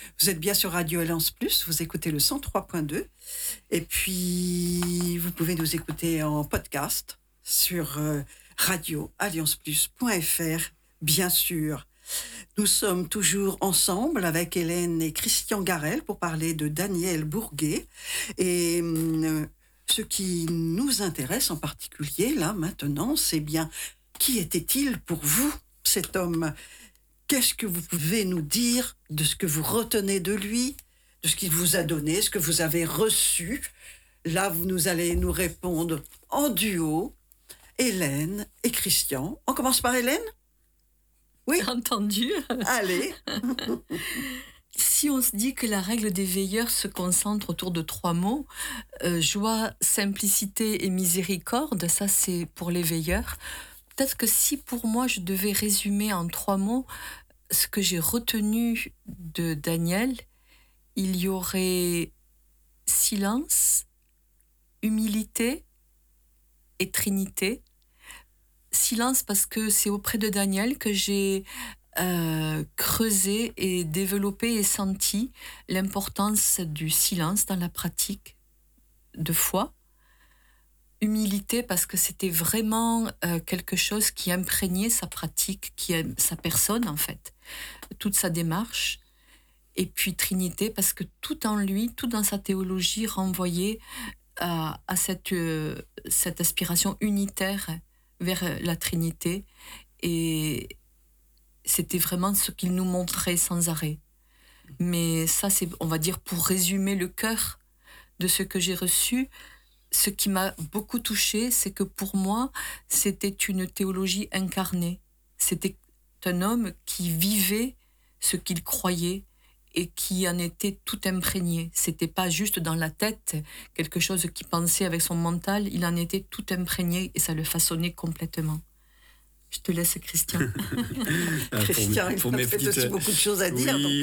Vous êtes bien sur Radio Alliance Plus, vous écoutez le 103.2 et puis vous pouvez nous écouter en podcast sur radioallianceplus.fr, bien sûr. Nous sommes toujours ensemble avec Hélène et Christian Garel pour parler de Daniel Bourguet et ce qui nous intéresse en particulier là maintenant, c'est bien qui était-il pour vous, cet homme ? Qu'est-ce que vous pouvez nous dire de ce que vous retenez de lui, de ce qu'il vous a donné, ce que vous avez reçu ? Là, vous allez nous répondre en duo, Hélène et Christian. On commence par Hélène ? Oui ? Entendu. Allez. Si on se dit que la règle des veilleurs se concentre autour de 3 mots, joie, simplicité et miséricorde, ça c'est pour les veilleurs. Peut-être que si pour moi je devais résumer en 3 mots ce que j'ai retenu de Daniel, il y aurait silence, humilité et trinité. Silence parce que c'est auprès de Daniel que j'ai creusé et développé et senti l'importance du silence dans la pratique de foi. Humilité parce que c'était vraiment quelque chose qui imprégnait sa pratique, sa personne en fait, toute sa démarche. Et puis Trinité parce que tout en lui, tout dans sa théologie renvoyait à cette aspiration unitaire vers la Trinité. Et c'était vraiment ce qu'il nous montrait sans arrêt. Mais ça, c'est, on va dire, pour résumer le cœur de ce que j'ai reçu. Ce qui m'a beaucoup touchée, c'est que pour moi, c'était une théologie incarnée. C'était un homme qui vivait ce qu'il croyait et qui en était tout imprégné. C'était pas juste dans la tête, quelque chose qu'il pensait avec son mental, il en était tout imprégné et ça le façonnait complètement. Je te laisse, Christian. Christian, il a peut-être aussi beaucoup de choses à dire. Oui,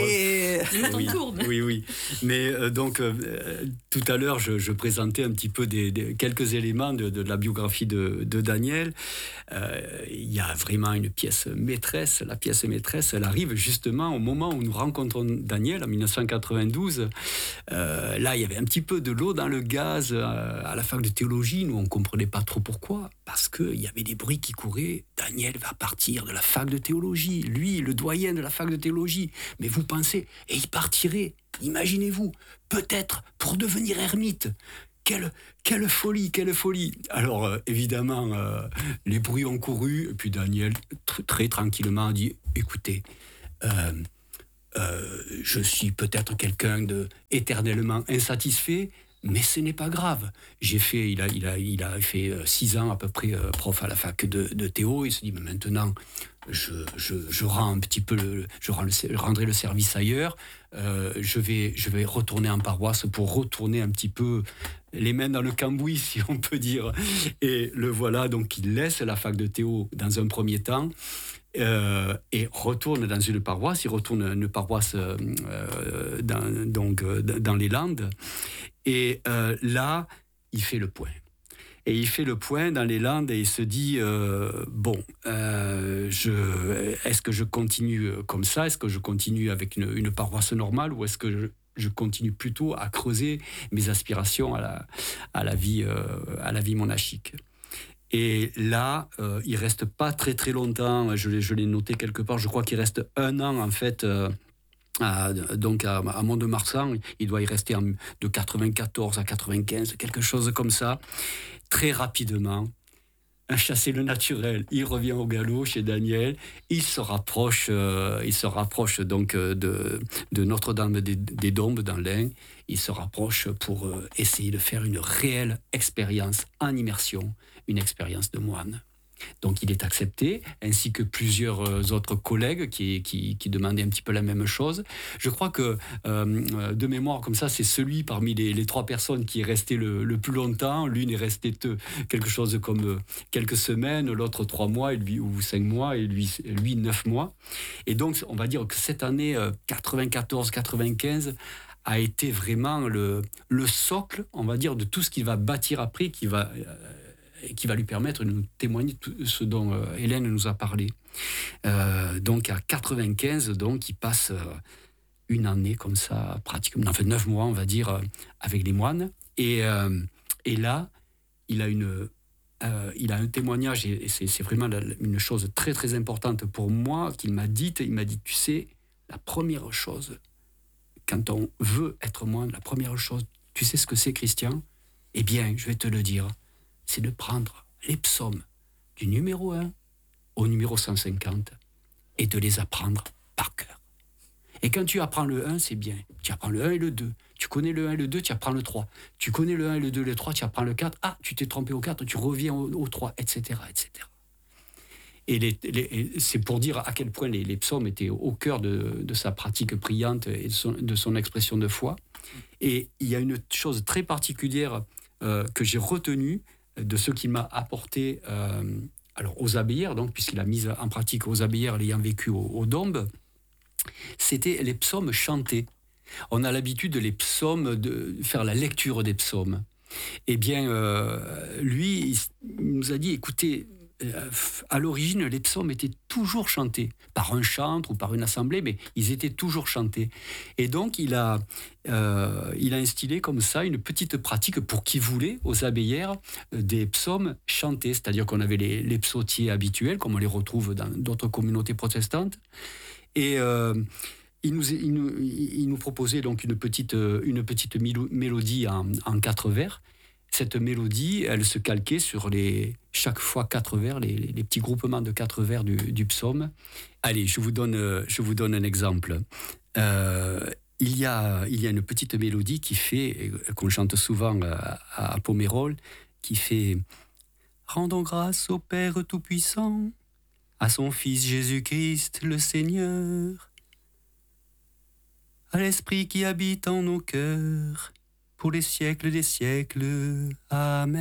oui. Mais tout à l'heure, je présentais un petit peu quelques éléments de la biographie de Daniel. Il y a vraiment une pièce maîtresse. La pièce maîtresse, elle arrive justement au moment où nous rencontrons Daniel, en 1992. Là, il y avait un petit peu de l'eau dans le gaz à la fac de théologie. Nous, on ne comprenait pas trop pourquoi. Parce qu'il y avait des bruits qui couraient. Daniel va partir de la fac de théologie. Lui, le doyen de la fac de théologie. Mais vous pensez, et il partirait, imaginez-vous, peut-être pour devenir ermite. Quelle folie, quelle folie. Alors, évidemment, les bruits ont couru. Et puis Daniel, très tranquillement, a dit, écoutez, je suis peut-être quelqu'un d'éternellement insatisfait, mais ce n'est pas grave. Il a fait 6 ans à peu près prof à la fac de Théo. Il se dit, mais maintenant, je rends un petit peu, je rendrai le service ailleurs. Je vais retourner en paroisse pour retourner un petit peu les mains dans le cambouis, si on peut dire. Et le voilà, donc il laisse la fac de Théo dans un premier temps. Et retourne dans une paroisse. Il retourne une paroisse dans les Landes. Et là, il fait le point. Et il fait le point dans les Landes et il se dit est-ce que je continue comme ça ? Est-ce que je continue avec une paroisse normale ou est-ce que je continue plutôt à creuser mes aspirations à la vie monachique ? Et là, il reste pas très très longtemps. Je l'ai noté quelque part. Je crois qu'il reste 1 an en fait. À Mont-de-Marsan, il doit y rester de 94 à 95, quelque chose comme ça. Très rapidement, un chasser le naturel. Il revient au galop chez Daniel. Il se rapproche donc de Notre-Dame des Dombes dans l'Ain. Il se rapproche pour essayer de faire une réelle expérience en immersion, une expérience de moine. Donc il est accepté, ainsi que plusieurs autres collègues qui demandaient un petit peu la même chose. Je crois que, de mémoire comme ça, c'est celui parmi les 3 personnes qui est resté le plus longtemps. L'une est restée quelque chose comme quelques semaines, l'autre 3 mois, ou 5 mois, et lui 9 mois. Et donc on va dire que cette année 94-95 a été vraiment le socle, on va dire, de tout ce qu'il va bâtir après, qui va lui permettre de nous témoigner tout ce dont Hélène nous a parlé. Donc à 95, donc, il passe une année comme ça, pratiquement, enfin 9 mois, on va dire, avec les moines. Et là, il a un témoignage, et c'est vraiment une chose très, très importante pour moi, qu'il m'a dit. Il m'a dit, tu sais, la première chose, quand on veut être moine, la première chose, tu sais ce que c'est, Christian ? Eh bien, je vais te le dire, c'est de prendre les psaumes du numéro 1 au numéro 150 et de les apprendre par cœur. Et quand tu apprends le 1, c'est bien. Tu apprends le 1 et le 2. Tu connais le 1 et le 2, tu apprends le 3. Tu connais le 1 et le 2 et le 3, tu apprends le 4. Ah, tu t'es trompé au 4, tu reviens au 3, etc., etc. Et c'est pour dire à quel point les psaumes étaient au cœur de sa pratique priante et de son expression de foi. Et il y a une chose très particulière que j'ai retenue de ce qu'il m'a apporté alors aux abbayères, donc, puisqu'il a mis en pratique aux abbayères l'ayant vécu au Dombes, c'était les psaumes chantés. On a l'habitude de faire la lecture des psaumes. Eh bien, lui, il nous a dit, écoutez, à l'origine, les psaumes étaient toujours chantés, par un chantre ou par une assemblée, mais ils étaient toujours chantés. Et donc, il a instillé comme ça une petite pratique pour qui voulait, aux abbayères, des psaumes chantés. C'est-à-dire qu'on avait les psautiers habituels, comme on les retrouve dans d'autres communautés protestantes. Et il nous proposait donc une petite mélodie en 4 vers. Cette mélodie, elle se calquait sur chaque fois 4 vers, les petits groupements de 4 vers du psaume. Allez, je vous donne un exemple. Il y a une petite mélodie qu'on chante souvent à Pomerol, qui fait « Rendons grâce au Père Tout-Puissant, à son Fils Jésus-Christ le Seigneur, à l'Esprit qui habite en nos cœurs, pour les siècles des siècles. Amen. »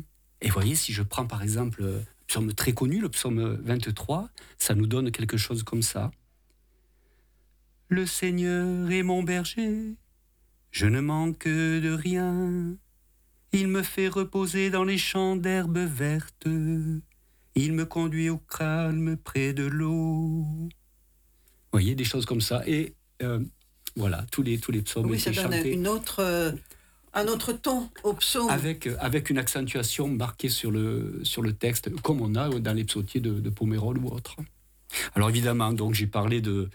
Et voyez, si je prends par exemple le psaume très connu, le psaume 23, ça nous donne quelque chose comme ça. Le Seigneur est mon berger, je ne manque de rien. Il me fait reposer dans les champs d'herbes vertes. Il me conduit au calme près de l'eau. Vous voyez, des choses comme ça. Et voilà, tous les psaumes étaient chantés. Un autre ton au psaume. Avec une accentuation marquée sur le texte, comme on a dans les psautiers de Pomerol ou autres. Alors évidemment, donc j'ai parlé de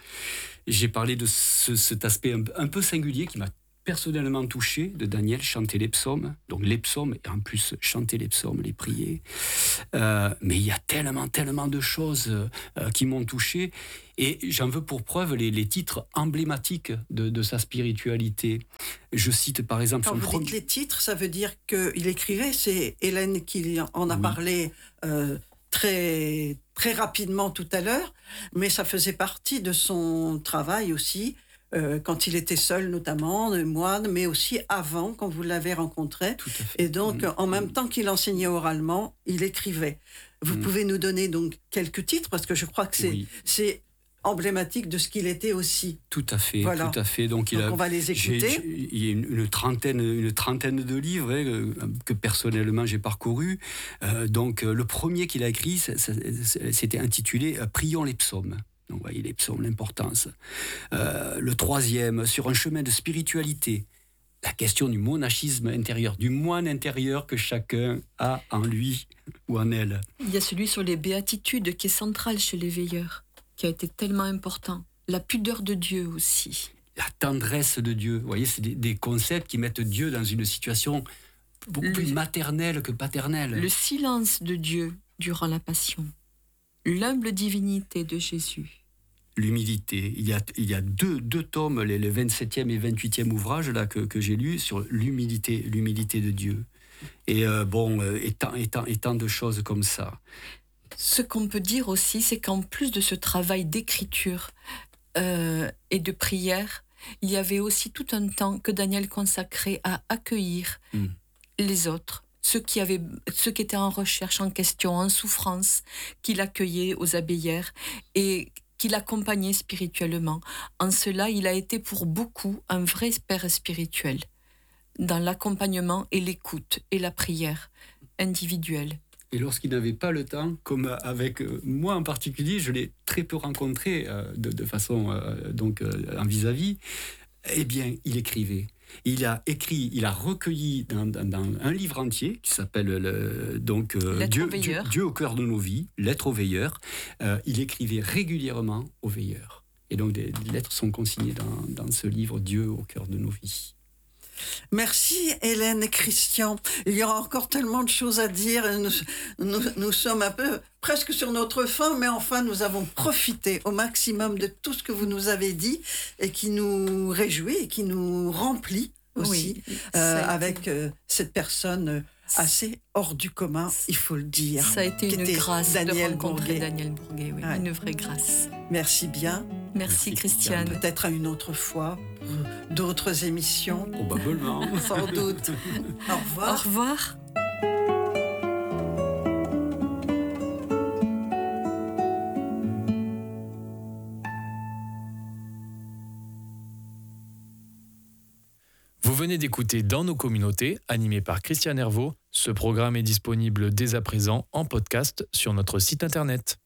cet aspect un peu singulier qui m'a personnellement touché, de Daniel, chanter les psaumes. Donc les psaumes, et en plus chanter les psaumes, les prier. Mais il y a tellement de choses qui m'ont touché. Et j'en veux pour preuve les titres emblématiques de sa spiritualité. Je cite par exemple... Quand vous dites les titres, ça veut dire qu'il écrivait, c'est Hélène qui en a parlé très, très rapidement tout à l'heure, mais ça faisait partie de son travail aussi, quand il était seul notamment, moine, mais aussi avant, quand vous l'avez rencontré. Tout à fait. Et donc, en même temps qu'il enseignait oralement, il écrivait. Vous pouvez nous donner donc quelques titres, parce que je crois que c'est emblématique de ce qu'il était aussi. Tout à fait, voilà. Tout à fait. Donc on va les écouter. Il y a une trentaine de livres que personnellement j'ai parcourus. Donc le premier qu'il a écrit, c'était intitulé « Prions les psaumes ». Donc, vous voyez, les psaumes, l'importance. Le troisième, sur un chemin de spiritualité, la question du monachisme intérieur, du moine intérieur que chacun a en lui ou en elle. Il y a celui sur les béatitudes qui est central chez les veilleurs, qui a été tellement important. La pudeur de Dieu aussi. La tendresse de Dieu. Vous voyez, c'est des concepts qui mettent Dieu dans une situation beaucoup plus maternelle que paternelle. Le silence de Dieu durant la passion. L'humble divinité de Jésus. L'humilité. Il y a deux tomes, le 27e et 28e ouvrage là, que j'ai lu sur l'humilité de Dieu. Et et tant de choses comme ça. Ce qu'on peut dire aussi, c'est qu'en plus de ce travail d'écriture et de prière, il y avait aussi tout un temps que Daniel consacrait à accueillir les autres. Ceux qui étaient en recherche, en question, en souffrance, qu'il accueillait aux abbayères et qu'il accompagnait spirituellement. En cela, il a été pour beaucoup un vrai père spirituel, dans l'accompagnement et l'écoute et la prière individuelle. Et lorsqu'il n'avait pas le temps, comme avec moi en particulier, je l'ai très peu rencontré de façon en vis-à-vis, eh bien, il écrivait. Il a recueilli dans un livre entier qui s'appelle Dieu au cœur de nos vies, Lettres aux veilleurs. Il écrivait régulièrement aux veilleurs. Et donc, des lettres sont consignées dans ce livre, Dieu au cœur de nos vies. Merci Hélène et Christian. Il y aura encore tellement de choses à dire. Nous sommes un peu presque sur notre fin, mais enfin nous avons profité au maximum de tout ce que vous nous avez dit et qui nous réjouit et qui nous remplit aussi avec cette personne assez hors du commun, il faut le dire. Ça a été une grâce de rencontrer Daniel Bourguet, une vraie grâce. Merci bien. Merci Christiane. Peut-être à une autre fois, d'autres émissions. Probablement. Sans doute. Au revoir. Au revoir. Vous venez d'écouter Dans nos communautés, animé par Christiane Hervaux. Ce programme est disponible dès à présent en podcast sur notre site internet.